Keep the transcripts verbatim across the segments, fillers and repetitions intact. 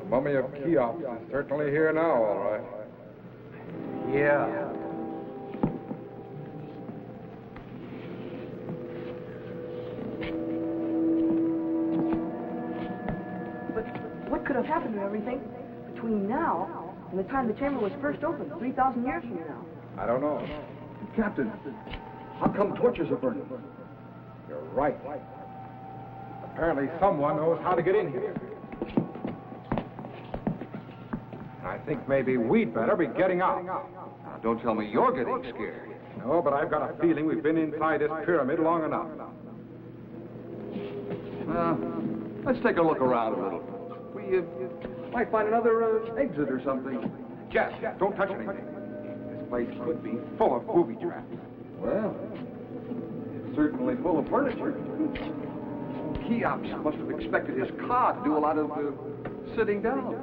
Mummy of Cheops is certainly here now, all right. Yeah. But what could have happened to everything between now and the time the chamber was first opened, three thousand years from now? I don't know. Captain, how come torches are burning? You're right. Apparently someone knows how to get in here. I think maybe we'd better be getting out. Now, don't tell me you're getting scared. No, but I've got a feeling we've been inside this pyramid long enough. Well, let's take a look around a little. We uh, might find another uh, exit or something. Jess, don't touch anything. This place could be full of booby traps. Well, it's certainly full of furniture. Cheops must have expected his car to do a lot of uh, sitting down.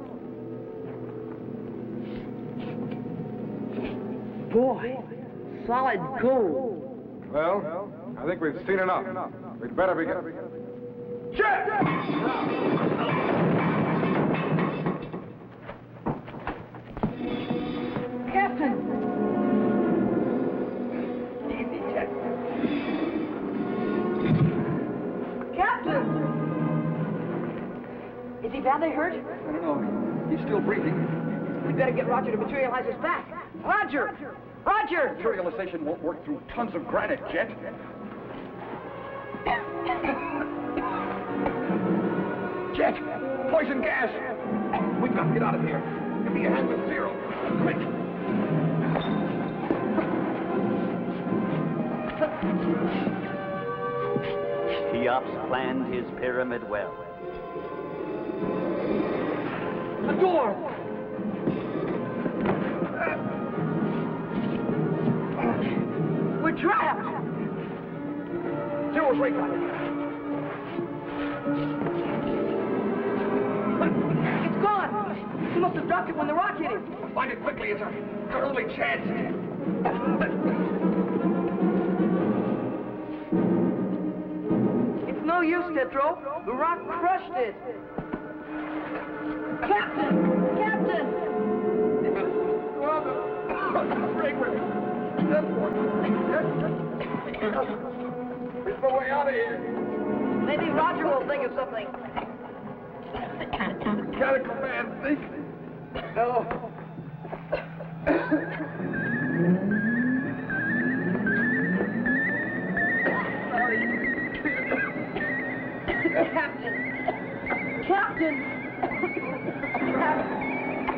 Boy, solid gold. Well, I think we've seen enough. We'd better begin. Jess! Captain! Captain! Is he badly hurt? I don't know. He's still breathing. We'd better get Roger to materialize his back. Roger! Roger! Materialization won't work through tons of granite, Jet. Jet! Poison gas! We've got to get out of here. Give me a hand with Zero. Quick! Cheops planned his pyramid well. A door! We're trapped! Zero's ray gun. It's gone! He must have dropped it when the rock hit him. Find it quickly. It's our, it's our only chance. It's no use, Tetro. The rock crushed it. Captain! Captain! Break with me. There's no way out of here. Maybe Roger will think of something. Mechanical man, think. No. Captain! Captain!